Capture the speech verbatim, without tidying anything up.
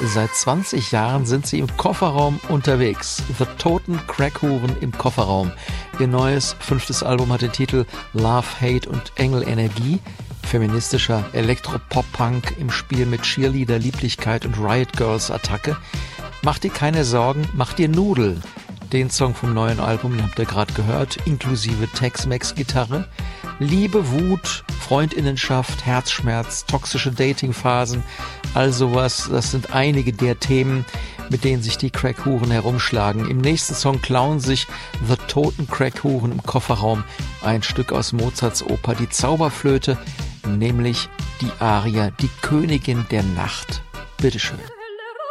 Seit zwanzig Jahren sind sie im Kofferraum unterwegs. The Toten Crackhuren im Kofferraum. Ihr neues fünftes Album hat den Titel Love, Hate und Engel Energie. Feministischer Elektropop-Punk im Spiel mit Cheerleader, Lieblichkeit und Riot Girls Attacke. Mach dir keine Sorgen, mach dir Nudel. Den Song vom neuen Album, den habt ihr gerade gehört, inklusive Tex-Mex-Gitarre. Liebe, Wut, Freundinnenschaft, Herzschmerz, toxische Datingphasen, all sowas, das sind einige der Themen, mit denen sich die Crackhuren herumschlagen. Im nächsten Song klauen sich The Toten Crackhuren im Kofferraum ein Stück aus Mozarts Oper Die Zauberflöte, nämlich die Arie Die Königin der Nacht. Bitteschön.